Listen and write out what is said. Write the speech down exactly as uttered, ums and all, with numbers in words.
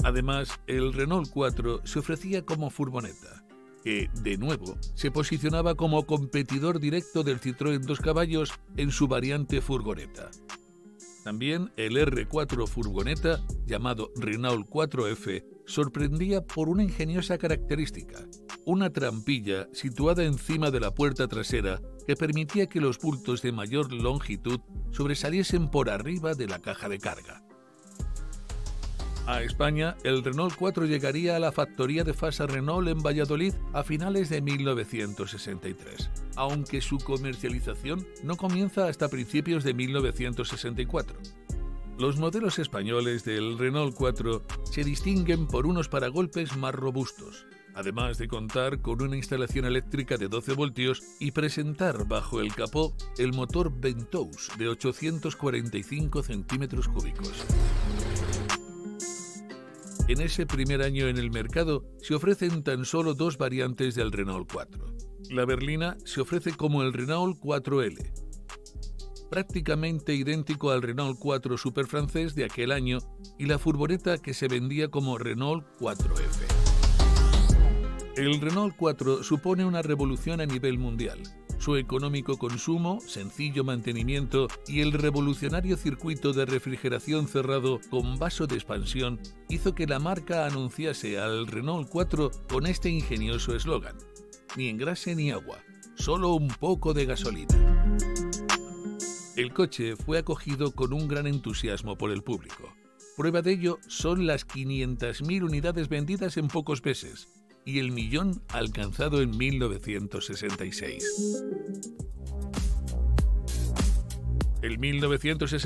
Además, el Renault cuatro se ofrecía como furgoneta, que, de nuevo, se posicionaba como competidor directo del Citroën dos caballos en su variante furgoneta. También el erre cuatro furgoneta, llamado Renault cuatro efe, sorprendía por una ingeniosa característica: una trampilla situada encima de la puerta trasera que permitía que los bultos de mayor longitud sobresaliesen por arriba de la caja de carga. A España, el Renault cuatro llegaría a la factoría de Fasa Renault en Valladolid a finales de mil novecientos sesenta y tres, aunque su comercialización no comienza hasta principios de mil novecientos sesenta y cuatro. Los modelos españoles del Renault cuatro se distinguen por unos paragolpes más robustos, además de contar con una instalación eléctrica de doce voltios y presentar bajo el capó el motor Ventous de ochocientos cuarenta y cinco centímetros cúbicos. En ese primer año en el mercado se ofrecen tan solo dos variantes del Renault cuatro. La berlina se ofrece como el Renault cuatro ele, prácticamente idéntico al Renault cuatro Super francés de aquel año, y la furgoneta que se vendía como Renault cuatro efe. El Renault cuatro supone una revolución a nivel mundial. Su económico consumo, sencillo mantenimiento y el revolucionario circuito de refrigeración cerrado con vaso de expansión hizo que la marca anunciase al Renault cuatro con este ingenioso eslogan: ni engrase ni agua, solo un poco de gasolina. El coche fue acogido con un gran entusiasmo por el público. Prueba de ello son las quinientas mil unidades vendidas en pocos meses y el millón alcanzado en mil novecientos sesenta y seis. En mil novecientos sesenta y seis